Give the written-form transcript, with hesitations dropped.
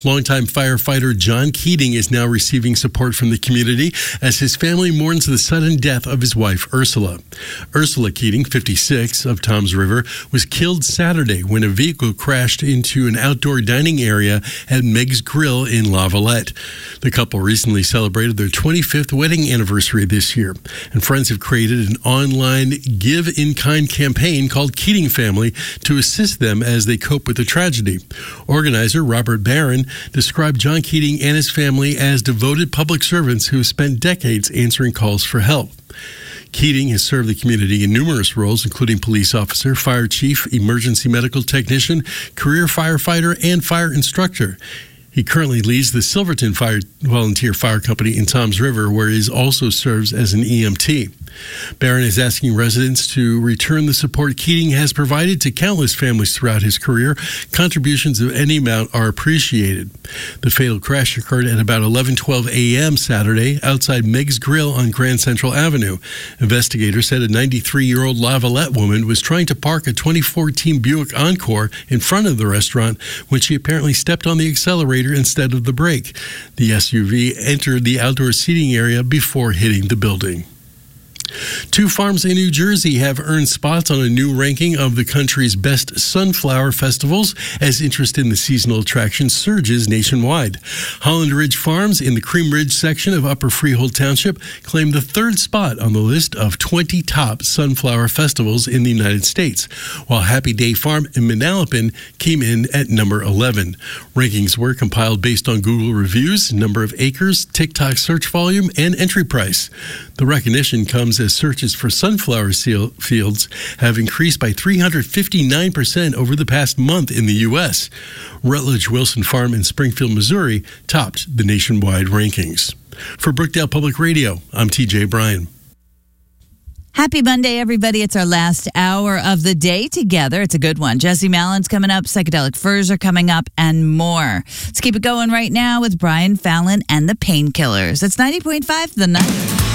Longtime firefighter John Keating is now receiving support from the community as his family mourns the sudden death of his wife, Ursula. Ursula Keating, 56, of Toms River, was killed Saturday when a vehicle crashed into an outdoor dining area at Meg's Grill in La Valette. The couple recently celebrated their 25th wedding anniversary this year, and friends have created an online give-in-kind campaign called Keating Family to assist them as they cope with the tragedy. Organizer Robert Barron described John Keating and his family as devoted public servants who have spent decades answering calls for help. Keating has served the community in numerous roles, including police officer, fire chief, emergency medical technician, career firefighter, and fire instructor. He currently leads the Silverton Volunteer Fire Company in Toms River, where he also serves as an EMT. Barron is asking residents to return the support Keating has provided to countless families throughout his career. Contributions of any amount are appreciated. The fatal crash occurred at about 11:12 a.m. Saturday outside Meg's Grill on Grand Central Avenue. Investigators said a 93-year-old La Valette woman was trying to park a 2014 Buick Encore in front of the restaurant when she apparently stepped on the accelerator instead of the brake. The SUV entered the outdoor seating area before hitting the building. Two farms in New Jersey have earned spots on a new ranking of the country's best sunflower festivals as interest in the seasonal attraction surges nationwide. Holland Ridge Farms in the Cream Ridge section of Upper Freehold Township claimed the third spot on the list of 20 top sunflower festivals in the United States, while Happy Day Farm in Manalapan came in at number 11. Rankings were compiled based on Google reviews, number of acres, TikTok search volume, and entry price. The recognition comes as searches for sunflower fields have increased by 359% over the past month in the U.S. Rutledge Wilson Farm in Springfield, Missouri, topped the nationwide rankings. For Brookdale Public Radio, I'm TJ Bryan. Happy Monday, everybody. It's our last hour of the day together. It's a good one. Jesse Mallon's coming up. Psychedelic Furs are coming up and more. Let's keep it going right now with Brian Fallon and the Painkillers. It's 90.5 The Night.